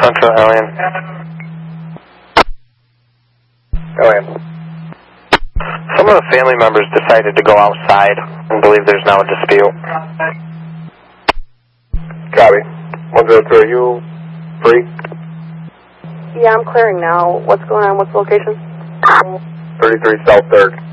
Central Alien. Alien. Some of the family members decided to go outside and believe there's now a dispute. Copy. 102, are you free? Yeah, I'm clearing now. What's going on? What's the location? 33 South 3rd.